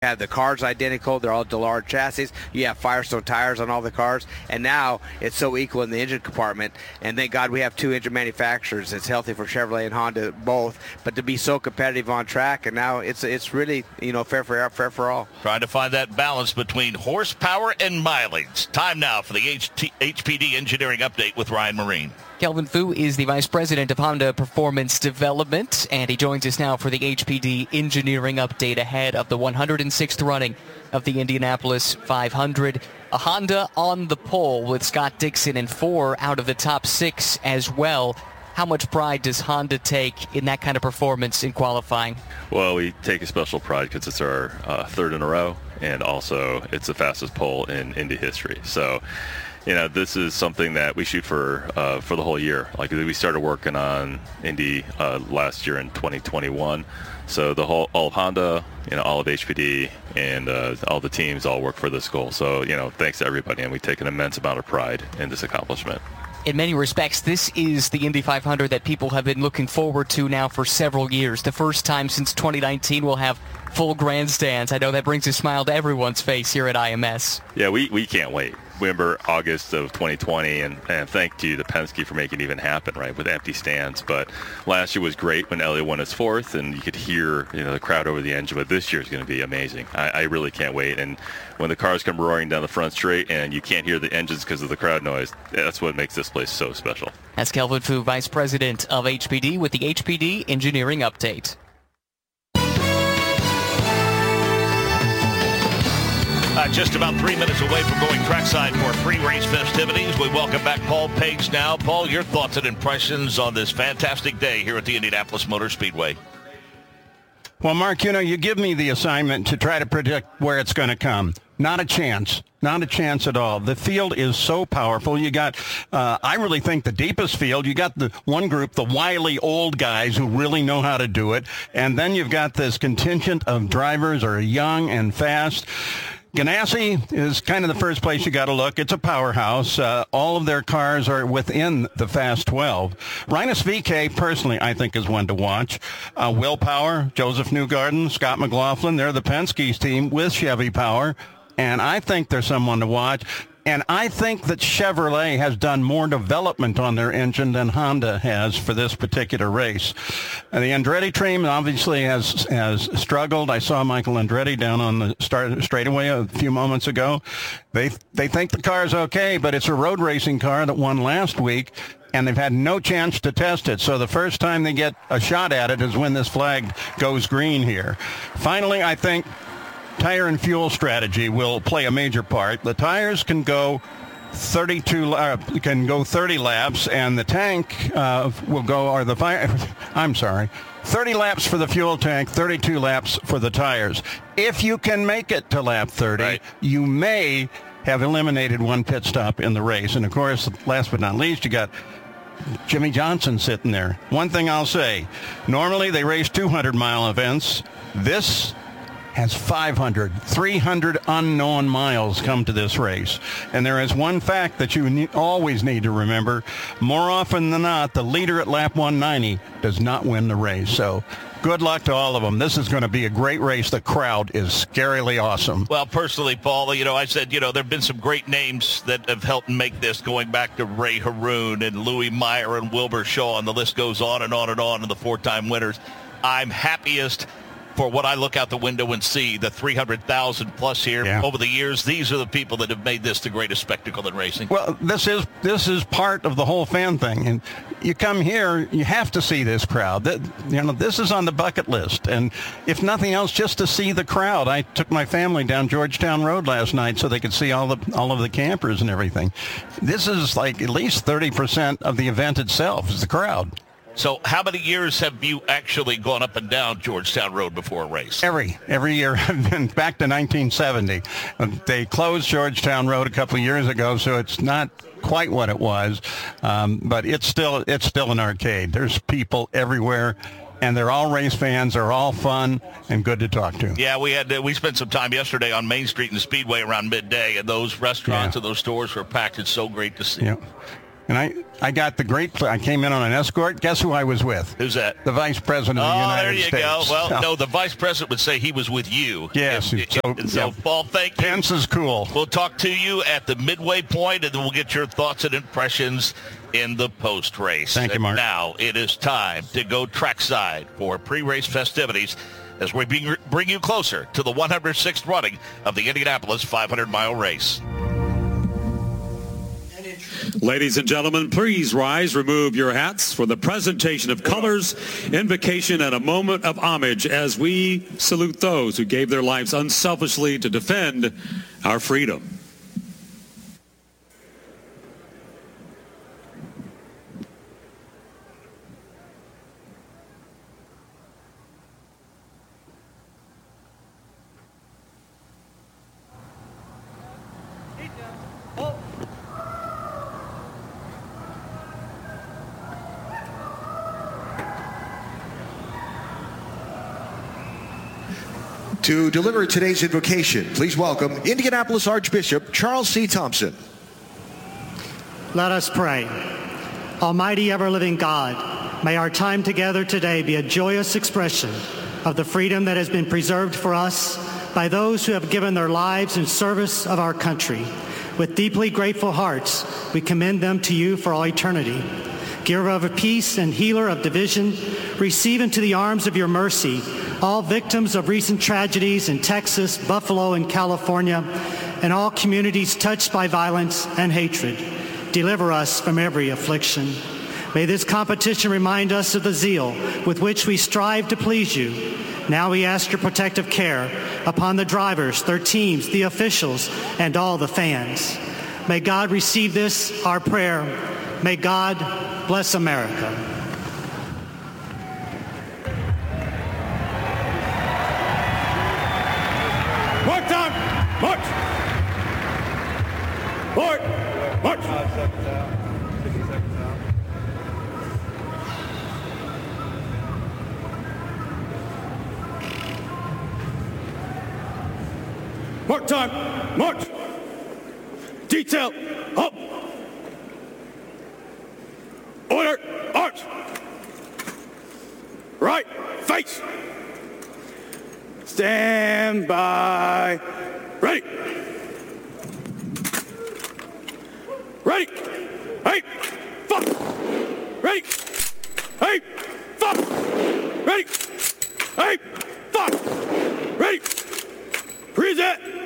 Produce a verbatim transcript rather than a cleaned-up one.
have the cars identical. They're all Dallara chassis. You have Firestone tires on all the cars. And now it's so equal in the engine compartment. And thank God we have two engine manufacturers. It's healthy for Chevrolet and Honda both. But to be so competitive on track, and now it's it's really, you know, fair for fair for all. Trying to find that balance between horsepower and mileage. Time now for the H T, H P D Engineering Update with Ryan Marine. Kelvin Fu is the Vice President of Honda Performance Development, and he joins us now for the H P D Engineering Update ahead of the one hundred sixth running of the Indianapolis five hundred. A Honda on the pole with Scott Dixon in four out of the top six as well. How much pride does Honda take in that kind of performance in qualifying? Well, we take a special pride because it's our uh, third in a row, and also it's the fastest pole in Indy history. So, you know, this is something that we shoot for uh, for the whole year. Like, we started working on Indy uh, last year in twenty twenty-one. So the whole, all of Honda, you know, all of H P D, and uh, all the teams all work for this goal. So, you know, thanks to everybody, and we take an immense amount of pride in this accomplishment. In many respects, this is the Indy five hundred that people have been looking forward to now for several years. The first time since twenty nineteen we'll have full grandstands. I know that brings a smile to everyone's face here at I M S. Yeah, we, we can't wait. Remember August of twenty twenty, and, and thank you to Penske for making it even happen, right, with empty stands. But last year was great when Elliott won his fourth, and you could hear, you know, the crowd over the engine. But this year is going to be amazing. I, I really can't wait. And when the cars come roaring down the front straight and you can't hear the engines because of the crowd noise, that's what makes this place so special. That's Kelvin Fu, Vice President of H P D, with the H P D Engineering Update. Uh, just about three minutes away from going trackside for pre-race festivities. We welcome back Paul Page now. Paul, your thoughts and impressions on this fantastic day here at the Indianapolis Motor Speedway. Well, Mark, you know, you give me the assignment to try to predict where it's going to come. Not a chance. Not a chance at all. The field is so powerful. You got, uh, I really think, the deepest field. You got the one group, the wily old guys who really know how to do it. And then you've got this contingent of drivers who are young and fast. Ganassi is kind of the first place you got to look. It's a powerhouse. Uh, all of their cars are within the Fast twelve. Rinus V K, personally, I think is one to watch. Uh, Will Power, Joseph Newgarden, Scott McLaughlin, they're the Penske's team with Chevy Power. And I think they're someone to watch. And I think that Chevrolet has done more development on their engine than Honda has for this particular race. And the Andretti team obviously has has struggled. I saw Michael Andretti down on the start straightaway a few moments ago. They they think the car's okay, but it's a road racing car that won last week, and they've had no chance to test it. So the first time they get a shot at it is when this flag goes green here. Finally, I think tire and fuel strategy will play a major part. The tires can go thirty-two uh, can go thirty laps, and the tank uh, will go or the fire I'm sorry thirty laps for the fuel tank, thirty-two laps for the tires. If you can make it to lap thirty, right, you may have eliminated one pit stop in the race. And of course, last but not least, you got Jimmy Johnson sitting there. One thing I'll say, normally they race two hundred mile events. This has five hundred, three hundred unknown miles come to this race. And there is one fact that you ne- always need to remember. More often than not, the leader at lap one ninety does not win the race. So good luck to all of them. This is going to be a great race. The crowd is scarily awesome. Well, personally, Paul, you know, I said, you know, there have been some great names that have helped make this, going back to Ray Haroon and Louis Meyer and Wilbur Shaw, and the list goes on and on and on, and the four-time winners. I'm happiest for what I look out the window and see, the three hundred thousand plus here yeah. over the years. These are the people that have made this the greatest spectacle in racing. Well, this is this is part of the whole fan thing. And you come here, you have to see this crowd. That, you know, this is on the bucket list. And if nothing else, just to see the crowd. I took my family down Georgetown Road last night so they could see all the all of the campers and everything. This is like at least thirty percent of the event itself is the crowd. So how many years have you actually gone up and down Georgetown Road before a race? Every every year. I've been back to nineteen seventy. They closed Georgetown Road a couple of years ago, so it's not quite what it was, um, but it's still it's still an arcade. There's people everywhere, and they're all race fans. They're all fun and good to talk to. Yeah, we had we spent some time yesterday on Main Street and the Speedway around midday, and those restaurants yeah. and those stores were packed. It's so great to see. Yeah. And I, I got the great, pl- I came in on an escort. Guess who I was with? Who's that? The Vice President of the Oh, United there you States. go. Well, So- no, the Vice President would say he was with you. Yes. And, So, and so yeah. Paul, thank you. Pence is cool. We'll talk to you at the midway point, and then we'll get your thoughts and impressions in the post-race. Thank you, And Mark. now it is time to go trackside for pre-race festivities as we bring, bring you closer to the one hundred sixth running of the Indianapolis five hundred mile race. Ladies and gentlemen, please rise, remove your hats for the presentation of colors, invocation, and a moment of homage as we salute those who gave their lives unselfishly to defend our freedom. To deliver today's invocation, please welcome Indianapolis Archbishop Charles C. Thompson. Let us pray. Almighty ever-living God, may our time together today be a joyous expression of the freedom that has been preserved for us by those who have given their lives in service of our country. With deeply grateful hearts, we commend them to you for all eternity. Giver of peace and healer of division, receive into the arms of your mercy all victims of recent tragedies in Texas, Buffalo, and California, and all communities touched by violence and hatred. Deliver us from every affliction. May this competition remind us of the zeal with which we strive to please you. Now we ask your protective care upon the drivers, their teams, the officials, and all the fans. May God receive this, our prayer. May God bless America. Mark time! March! Lord! March! Mark time! March! Detail! Up! Order! Arch! Right! Face! Stand by. Ready. Ready. Hey. Fuck. Ready. Hey. Fuck. Ready. Hey. Fuck. Ready. Present.